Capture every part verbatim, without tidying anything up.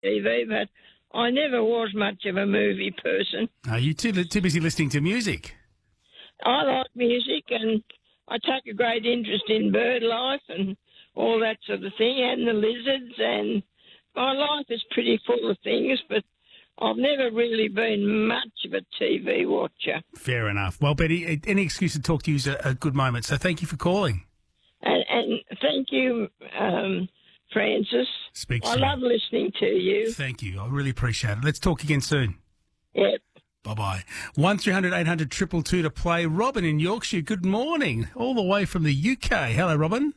T V, but I never was much of a movie person. Are you too, too busy listening to music? I like music, and I take a great interest in bird life and all that sort of thing, and the lizards, and my life is pretty full of things, but I've never really been much of a T V watcher. Fair enough. Well, Betty, any excuse to talk to you is a, a good moment, so thank you for calling. And, and thank you, um, Francis. Speak I soon. love listening to you. Thank you. I really appreciate it. Let's talk again soon. Yep. Bye-bye. one three hundred eight hundred two two two to play. Robin in Yorkshire, good morning. All the way from the U K. Hello, Robin.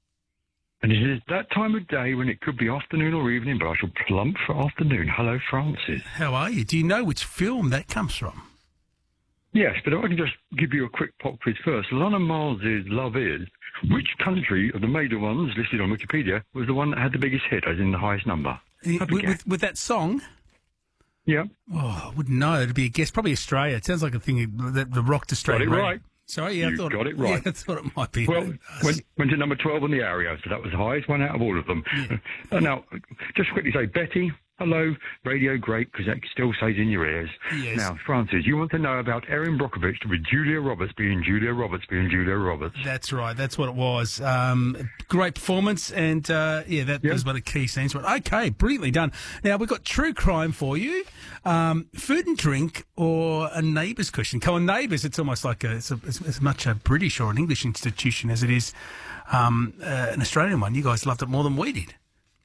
And it is that time of day when it could be afternoon or evening, but I shall plump for afternoon. Hello, Francis. How are you? Do you know which film that comes from? Yes, but if I can just give you a quick pop quiz first. Lana Miles's Love Is, which country of the major ones listed on Wikipedia was the one that had the biggest hit, as in the highest number? With, with, with that song? Yeah. Oh, I wouldn't know. It'd be a guess. Probably Australia. It sounds like a thing that the rocked Australia. Got it right. Sorry, yeah, you I thought got it right. Yeah, I thought it might be. Well, went, went to number twelve on the area, so that was the highest one out of all of them. Yeah. Uh, now, just quickly say, Betty, hello, radio great, because that still stays in your ears. Yes. Now, Francis, you want to know about Erin Brockovich with Julia Roberts being Julia Roberts being Julia Roberts. That's right. That's what it was. Um, great performance, and uh, yeah, that Yeah. was one of the key scenes. But okay, brilliantly done. Now we've got true crime for you, um, food and drink, or a neighbours question. Come on, neighbours. It's almost like a, it's, a, it's as much a British or an English institution as it is um, uh, an Australian one. You guys loved it more than we did.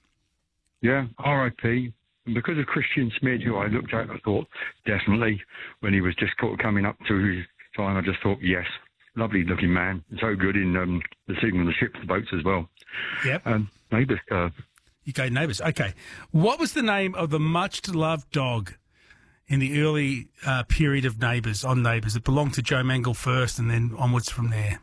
Yeah, R I P And because of Christian Smith, who I looked at, I thought, definitely, when he was just sort of coming up to his time, I just thought, yes, lovely looking man. So good in um, the singing of the ships, the boats as well. Yep. Um, neighbours. Uh, You go neighbours. Okay. What was the name of the much-loved dog in the early uh, period of Neighbours, on Neighbours? It belonged to Joe Mangle first and then onwards from there.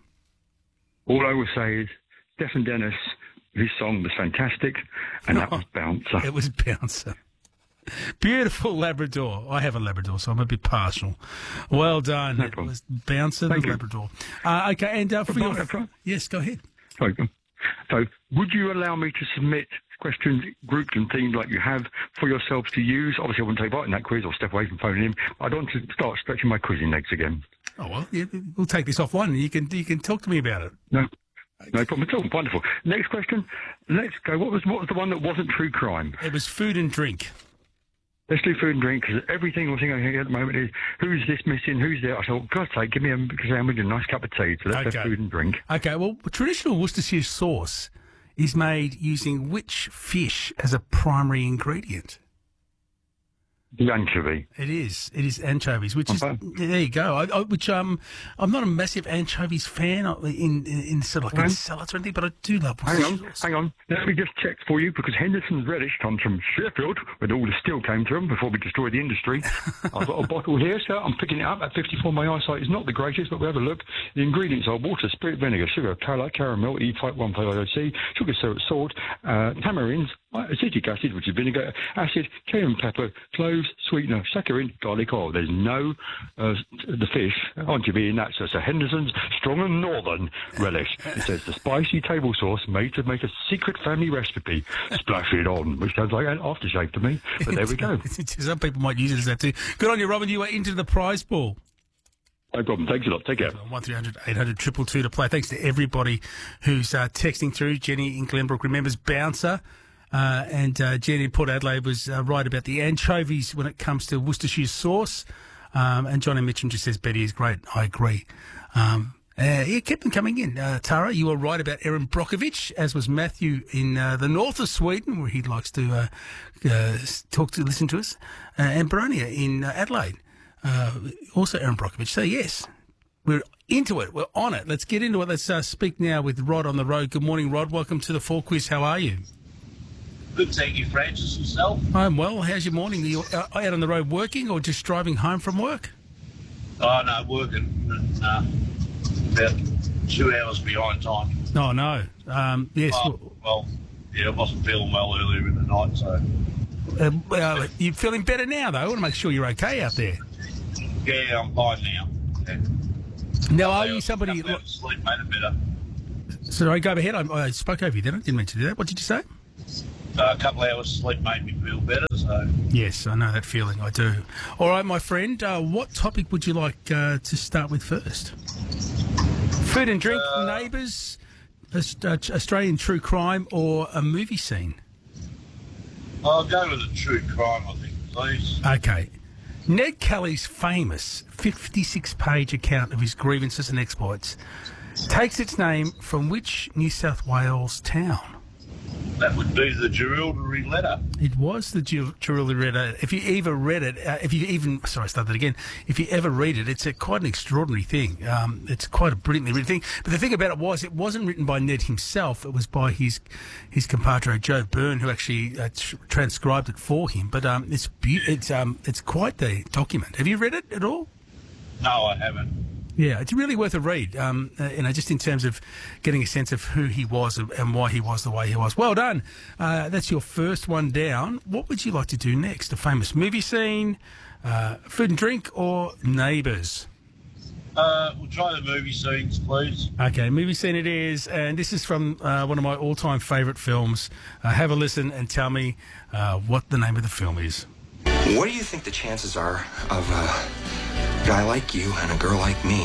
all I will say is, Stephen Dennis, his song was fantastic, and that was Bouncer. It was Bouncer. Beautiful Labrador. I have a Labrador, so I'm a bit partial. Well done. No it problem. was Bouncer Thank the you. Labrador. Uh, okay, and uh, for your... Right. Yes, go ahead. Sorry. So, would you allow me to submit questions grouped and themed like you have for yourselves to use? Obviously, I wouldn't take part in that quiz or step away from phoning in. I don't want to start stretching my quizzing legs again. Oh, well, yeah, we'll take this offline and you can, you can talk to me about it. No. No problem at all. Wonderful. Next question. Let's go. What was what was the one that wasn't true crime? It was food and drink. Let's do food and drink, because everything I'm thinking here at the moment is, who's this missing, who's there? I thought, God's sake, give me a sandwich and a nice cup of tea. So let's Okay. have food and drink. Okay, well, traditional Worcestershire sauce is made using which fish as a primary ingredient? The anchovy. It is. It is anchovies, which is Okay. there you go. I, I, which um, I'm not a massive anchovies fan of- in in, in sort of like in Okay. salads or anything, but I do love Hang on, sauce. hang on. Let me just check for you, because Henderson's relish comes from Sheffield, where all the steel came to them before we destroyed the industry. I've got a bottle here, sir. I'm picking it up at fifty-four. My eyesight is not the greatest, but we'll have a look. The ingredients are water, spirit, vinegar, sugar, car- caramel, E five one five C, sugar, syrup, salt, uh, tamarinds, acetic acid, which is vinegar, acid, cayenne pepper, cloves, sweetener, saccharin, garlic oil. There's no uh, the fish anchovy in that, so it's a Henderson's strong and northern relish. It says the spicy table sauce made to make a secret family recipe. Splash it on, which sounds like an aftershave to me. But there we go. Some people might use it as that too. Good on you, Robin. You are into the prize pool. No problem. Thanks a lot. Take care. one three hundred eight hundred two two two to play. Thanks to everybody who's uh, texting through. Jenny in Glenbrook remembers Bouncer. Uh, and uh, Jenny in Port Adelaide was uh, right about the anchovies when it comes to Worcestershire sauce. Um, and Johnny Mitchum just says Betty is great. I agree. Um, uh, yeah, kept them coming in. Uh, Tara, you were right about Erin Brockovich, as was Matthew in uh, the north of Sweden, where he likes to uh, uh, talk to, listen to us, uh, and Baronia in uh, Adelaide, uh, also Erin Brockovich. So yes, we're into it. We're on it. Let's get into it. Let's uh, speak now with Rod on the road. Good morning, Rod. Welcome to the Fall Quiz. How are you? Good, thank you, Francis. Yourself? I'm well. How's your morning? Are you uh, out on the road working or just driving home from work? Oh, no, working. Uh, about two hours behind time. Oh, no. Um, yes. Oh, well, yeah, I wasn't feeling well earlier in the night, so... Uh, well, you're feeling better now, though. I want to make sure you're okay out there. Yeah, I'm fine now. Yeah. Now, are I you was somebody... coming out of sleep, made it better. Sorry, go ahead. I, I spoke over you then. I didn't mean to do that. What did you say? Uh, a couple of hours sleep made me feel better, so... Yes, I know that feeling, I do. All right, my friend, uh, what topic would you like uh, to start with first? Food and drink, uh, neighbours, Australian true crime, or a movie scene? I'll go with a true crime, I think, please. Okay. Ned Kelly's famous fifty-six page account of his grievances and exploits takes its name from which New South Wales town? That would be the Jerilderie letter. It was the Jerilderie letter. If you ever read it, uh, if you even, sorry, I started again. If you ever read it, it's a, quite an extraordinary thing. Um, it's quite a brilliantly written thing. But the thing about it was, it wasn't written by Ned himself. It was by his his compadre Joe Byrne, who actually uh, tr- transcribed it for him. But um, it's be- it's um, it's quite the document. Have you read it at all? No, I haven't. Yeah, it's really worth a read, um, uh, you know, just in terms of getting a sense of who he was and, and why he was the way he was. Well done. Uh, that's your first one down. What would you like to do next? A famous movie scene, uh, food and drink, or neighbours? Uh, we'll try the movie scenes, please. Okay, movie scene it is, and this is from uh, one of my all-time favourite films. Uh, have a listen and tell me uh, what the name of the film is. What do you think the chances are of a guy like you and a girl like me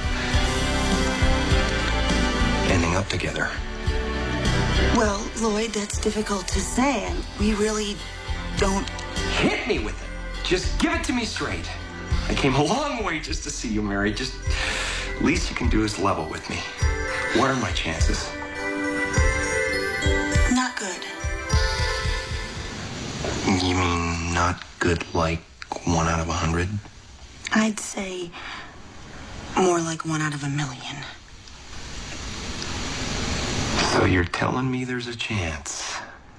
ending up together? Well, Lloyd, that's difficult to say, and we really don't... Hit me with it. Just give it to me straight. I came a long way just to see you married. Just least you can do is level with me. What are my chances? Not good. You mean not good like one out of a hundred? I'd say more like one out of a million. So you're telling me there's a chance?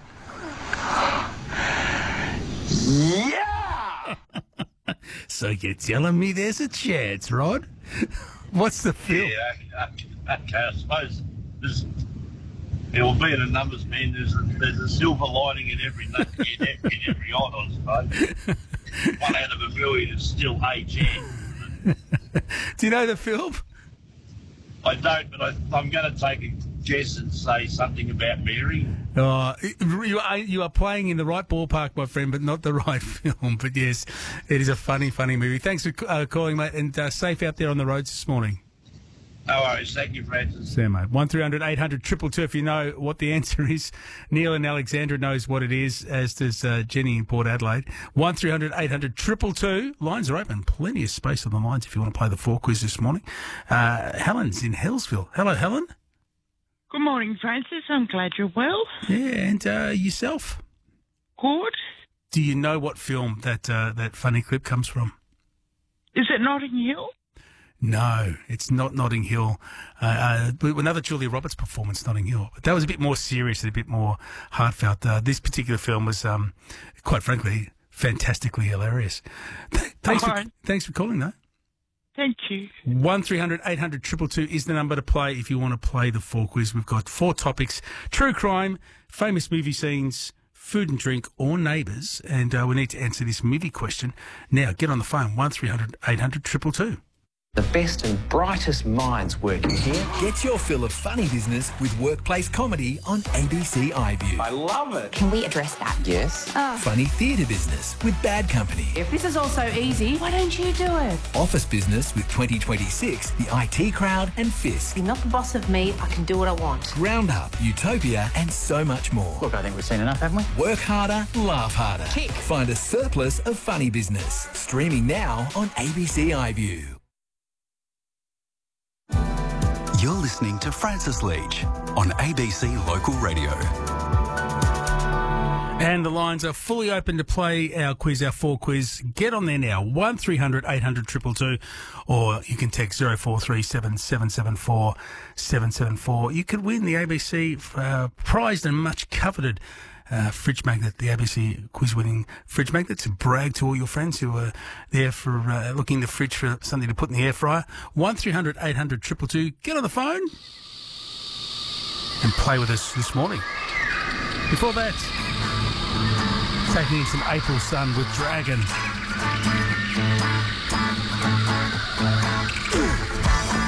Yeah! So you're telling me there's a chance, Rod? What's the film? Yeah, okay, okay, I suppose there's, it will be in a numbers man. There's a, there's a silver lining in every in every, in every odd, I suppose. One out of a million is still a chance. Do you know the film? I don't, but I, I'm going to take a guess and say something about Mary. Oh, you are, you are playing in the right ballpark, my friend, but not the right film. But yes, it is a funny, funny movie. Thanks for uh, calling, mate, and uh, safe out there on the roads this morning. No worries. Thank you, Francis. Sam, mate. one three hundred eight hundred two two two if you know what the answer is. Neil in Alexandra knows what it is, as does uh, Jenny in Port Adelaide. one three hundred eight hundred two two two. Lines are open. Plenty of space on the lines if you want to play the four quiz this morning. Uh, Helen's in Hellsville. Hello, Helen. Good morning, Francis. I'm glad you're well. Yeah, and uh, yourself? Good. Do you know what film that uh, that funny clip comes from? Is it Notting Hill? No, it's not Notting Hill. Uh, uh, another Julia Roberts performance, Notting Hill. But that was a bit more serious and a bit more heartfelt. Uh, this particular film was, um, quite frankly, fantastically hilarious. Th- thanks, for, right. thanks for calling, though. Thank you. one three hundred eight hundred two two two is the number to play if you want to play the four quiz. We've got four topics: true crime, famous movie scenes, food and drink, or neighbours. And uh, we need to answer this movie question. Now, get on the phone, one three hundred eight hundred two two two. The best and brightest minds working here. Get your fill of funny business with workplace comedy on A B C iView. I love it. Can we address that? Yes. Oh. Funny theatre business with Bad Company. If this is all so easy, why don't you do it? Office business with twenty twenty-six, The I T Crowd and Fisk. You're not the boss of me. I can do what I want. Roundup, Utopia and so much more. Look, I think we've seen enough, haven't we? Work harder, laugh harder. Tick. Find a surplus of funny business. Streaming now on A B C iView. You're listening to Francis Leach on A B C Local Radio. And the lines are fully open to play our quiz, our four quiz. Get on there now, one three hundred eight hundred two two two, or you can text zero four three seven seven seven four seven seven four. You could win the A B C uh, prized and much coveted Uh, fridge magnet, the A B C quiz-winning fridge magnet, to brag to all your friends who are there for uh, looking in the fridge for something to put in the air fryer. one three hundred eight hundred two two two. Get on the phone and play with us this morning. Before that, taking in some April Sun with Dragon.